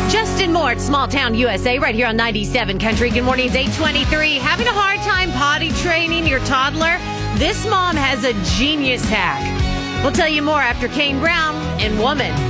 Justin Moore at Small Town USA right here on 97 Country. Good morning. It's 8:23. Having a hard time potty training your toddler? This mom has a genius hack. We'll tell you more after Kane Brown and Woman.